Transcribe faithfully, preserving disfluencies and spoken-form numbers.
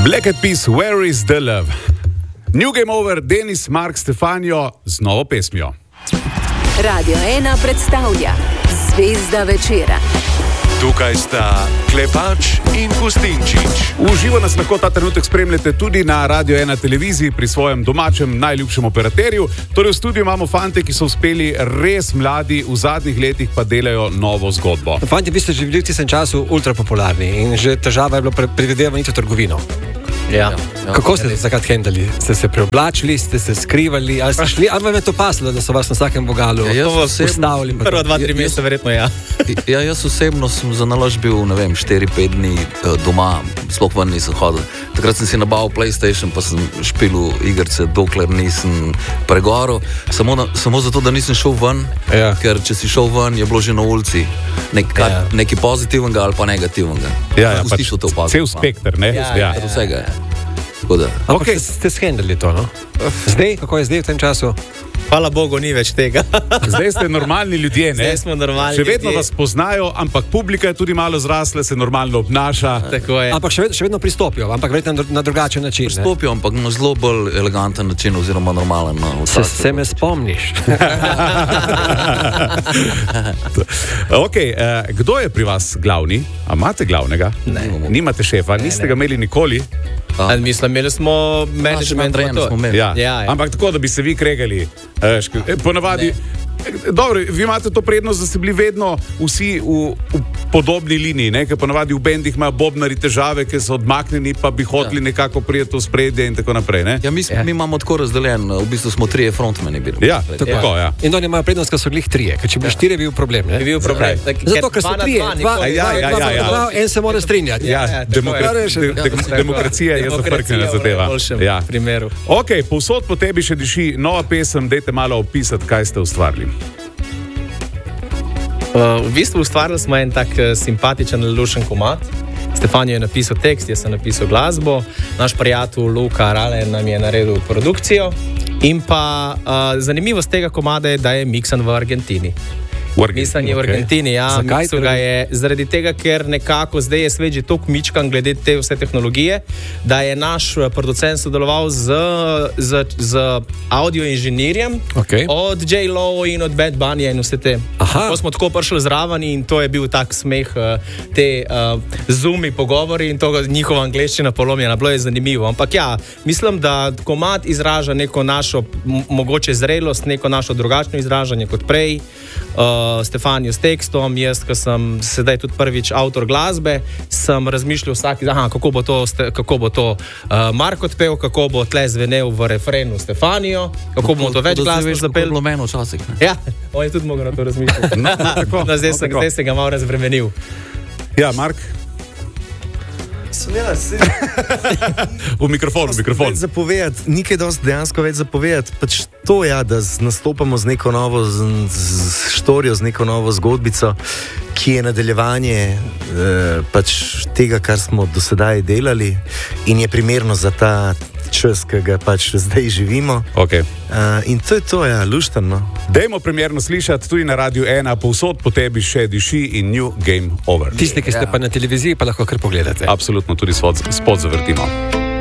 Black Eyed Peas, Where is the Love? New Game Over, Denis, Mark, Stefanijo z novo pesmijo. Radio ena predstavlja Zvezda večera. Tukaj sta Klepač in Gustinčič. Uživo nas lahko ta trenutek spremljate tudi na Radio ena televiziji pri svojem domačem najljubšem operaterju. Torej v studiu imamo fante, ki so uspeli res mladi, v zadnjih letih pa delajo novo zgodbo. Fanti, vi ste že bili v tistem času ultra popularni in že težava je bilo predvidevati v trgovino. Ja. Ja. Kako ste se takrat hendali? Ste se preoblačili, ste se skrivali, ali ste šli, ali vam je to paslo, da so vas na vsakem vogalu ja, ustavili? Prva dva, tri meseca verjetno ja. Ja, jaz osebno sem za naložb bil, ne vem, štiri pet dni doma, sploh ven nisem hodil. Takrat sem si nabavil PlayStation, pa sem špilil igrice, dokler nisem pregoril. Samo, na, samo zato, da nisem šel ven, ja. Ker če si šel ven, je bilo že na ulici Nek, ja. Nekaj pozitivnega ali pa negativnega. Ja, ja, pač cel spekter, ne? Ja, ja, ja, vsega je. Ampak okay. ste shendali to, no? Zdaj, kako je zdaj v tem času? Hvala Bogu, ni več tega. Zdaj ste normalni ljudje, ne? Zdaj smo normalni ljudje. Še vedno ljudje. vas poznajo, ampak publika je tudi malo zrasla, se normalno obnaša. Tako je. Ampak še vedno, še vedno pristopijo, ampak verjetno na drugačen način. Pristopijo, ne? Ampak na zelo bolj eleganten način oziroma normalen. No, se, se me spomniš. Ok, eh, kdo je pri vas glavni? A imate glavnega? Ne. Nimate šefa, ne, niste ne. ga imeli nikoli? A, mislim, imeli smo management. Ja. Ja, ja. Ampak tako, da bi se vi kregali. Eh, ponavadi, dobro, vi imate to prednost, da ste bili vedno vsi v, v podobni liniji, ne? Ker ponavadi v bendih imajo bobnari težave, ker so odmaknjeni, pa bi hoteli ja. nekako prijeti v spredje in tako naprej. Ne? Ja, mi, ja. mi imamo tako razdeljen, v bistvu smo trije frontmeni bili. Ja, tako, ja. In oni imajo prednost, ker so glih trije, ker če bi ja. štiri, bi bil problem. Ne? Bi bil problem. Tak, Zato, ker so trije, dva, dva, ja, ja, ja, ja, ja. en se mora strinjati. Ja, ja, demokra de, de, de, demokracija je zafrknjena zadeva. Ja. Primeru. Ok, povsod po tebi še diši nova pesem, dajte malo opisati, kaj ste ustvarili. Uh, v bistvu ustvarili smo en tak uh, simpatičen, lušen komad. Stefanijo je napisal tekst, jaz sem napisal glasbo, naš prijatelj Luka Rale nam je naredil produkcijo in pa uh, zanimivost tega komada je, da je miksan v Argentini. Mislim je v Argentini, okay. ja. Zakaj? Ga je zaradi tega, ker nekako zdaj je svet že toliko mičkan glede te vse tehnologije, da je naš producent sodeloval z, z, z audio inženirjem okay. od J-Lo in od Bad Bunny in vse te. Ko smo tako prišli zraven in to je bil tak smeh, te uh, zoomi pogovori in to njihova angleščina polomljena, bilo je zanimivo. Ampak ja, mislim, da komad izraža neko našo mogoče zrelost, neko našo drugačno izražanje kot prej. Uh, Stefanijo s tekstom, jaz, ko sem sedaj tudi prvič avtor glasbe, sem razmišljal vsak, aha, kako bo to, kako bo to uh, Mark odpel, kako bo tle zvenel v refrenu Stefanijo, kako bomo to več glasno zapeli. To je bilo meni včasih. Ja, on je tudi mogel na to razmišljati. No, tako, no, zdaj, no, sem, zdaj se ga malo razbremenil. Ja, Mark? Ja, se... v mikrofon, v mikrofon. Ni kaj dosti dejansko več zapovedati. Pač to je, ja, da nastopamo z neko novo z, z štorijo, z neko novo zgodbico, ki je nadaljevanje eh, pač tega, kar smo do sedaj delali in je primerno za ta čas, ki ga pač zdaj živimo. Okay. Uh, in to je to, ja, luštano. Dajmo primerno slišati tudi na Radio ena, povsod po tebi še diši in New Game Over. Tisti, ki ste ja. pa na televiziji, pa lahko kar pogledate. Absolutno, tudi spod zavrtimo.